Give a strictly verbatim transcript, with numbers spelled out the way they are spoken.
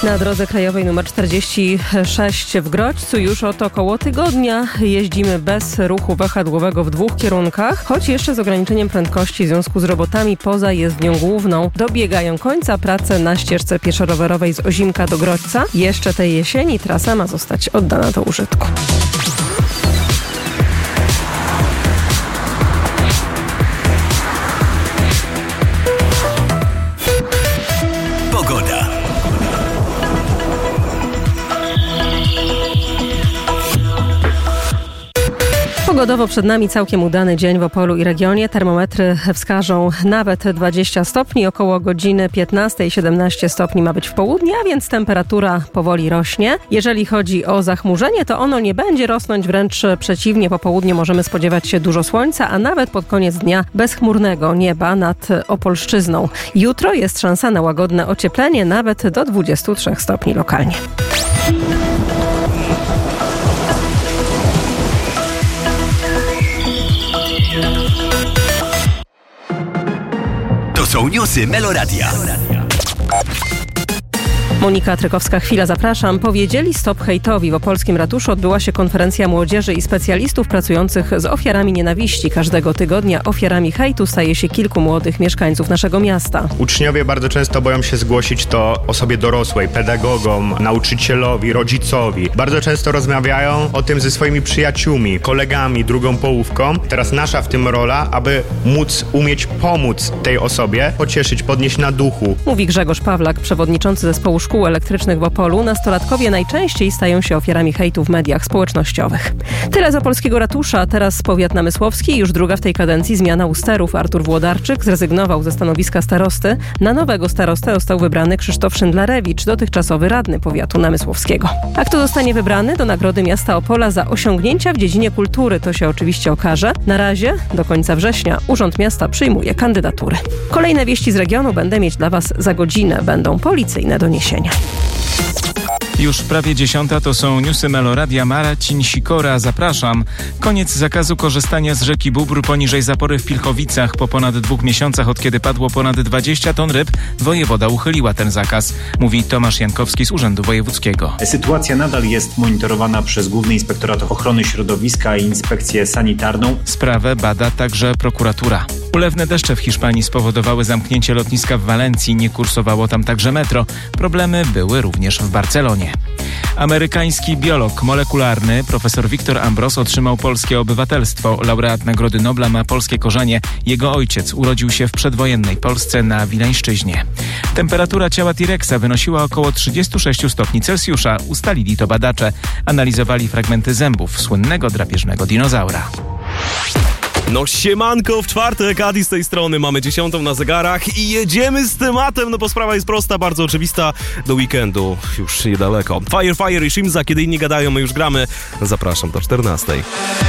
Na drodze krajowej nr czterdzieści sześć w Grodźcu już od około tygodnia jeździmy bez ruchu wahadłowego w dwóch kierunkach, choć jeszcze z ograniczeniem prędkości w związku z robotami poza jezdnią główną. Dobiegają końca prace na ścieżce pieszo-rowerowej z Ozimka do Grodźca. Jeszcze tej jesieni trasa ma zostać oddana do użytku. Pogodowo przed nami całkiem udany dzień w Opolu i regionie. Termometry wskażą nawet dwadzieścia stopni. Około godziny piętnastej siedemnaście stopni ma być w południe, a więc temperatura powoli rośnie. Jeżeli chodzi o zachmurzenie, to ono nie będzie rosnąć, wręcz przeciwnie. Po południu możemy spodziewać się dużo słońca, a nawet pod koniec dnia bezchmurnego nieba nad Opolszczyzną. Jutro jest szansa na łagodne ocieplenie, nawet do dwudziestu trzech stopni lokalnie. To są newsy Meloradia. Monika Trykowska, chwila, zapraszam. Powiedzieli stop hejtowi. W opolskim ratuszu odbyła się konferencja młodzieży i specjalistów pracujących z ofiarami nienawiści. Każdego tygodnia ofiarami hejtu staje się kilku młodych mieszkańców naszego miasta. Uczniowie bardzo często boją się zgłosić to osobie dorosłej, pedagogom, nauczycielowi, rodzicowi. Bardzo często rozmawiają o tym ze swoimi przyjaciółmi, kolegami, drugą połówką. Teraz nasza w tym rola, aby móc umieć pomóc tej osobie, pocieszyć, podnieść na duchu. Mówi Grzegorz Pawlak, przewodniczący zespołu szkół elektrycznych w Opolu. Nastolatkowie najczęściej stają się ofiarami hejtu w mediach społecznościowych. Tyle z opolskiego ratusza, teraz powiat namysłowski. Już druga w tej kadencji zmiana usterów. Artur Włodarczyk zrezygnował ze stanowiska starosty. Na nowego starostę został wybrany Krzysztof Szyndlarewicz, dotychczasowy radny powiatu namysłowskiego. A kto zostanie wybrany do nagrody miasta Opola za osiągnięcia w dziedzinie kultury, to się oczywiście okaże. Na razie, do końca września, Urząd Miasta przyjmuje kandydatury. Kolejne wieści z regionu będę mieć dla Was za godzinę. Będą policyjne doniesienia. Już prawie dziesiąta, to są newsy Meloradia. Marcin Sikora, zapraszam. Koniec zakazu korzystania z rzeki Bóbr poniżej zapory w Pilchowicach. Po ponad dwóch miesiącach, od kiedy padło ponad dwadzieścia ton ryb, wojewoda uchyliła ten zakaz, mówi Tomasz Jankowski z Urzędu Wojewódzkiego. Sytuacja nadal jest monitorowana przez Główny Inspektorat Ochrony Środowiska i Inspekcję Sanitarną. Sprawę bada także prokuratura. Ulewne deszcze w Hiszpanii spowodowały zamknięcie lotniska w Walencji. Nie kursowało tam także metro. Problemy były również w Barcelonie. Amerykański biolog molekularny profesor Victor Ambros otrzymał polskie obywatelstwo. Laureat Nagrody Nobla ma polskie korzenie. Jego ojciec urodził się w przedwojennej Polsce na Wileńszczyźnie. Temperatura ciała T-Rexa wynosiła około trzydzieści sześć stopni Celsjusza. Ustalili to badacze. Analizowali fragmenty zębów słynnego drapieżnego dinozaura. No siemanko, w czwartek, Adi z tej strony, mamy dziesiątą na zegarach i jedziemy z tematem, no bo sprawa jest prosta, bardzo oczywista, do weekendu już niedaleko. Fire Fire i Shimza, kiedy inni gadają, my już gramy, zapraszam do czternastej.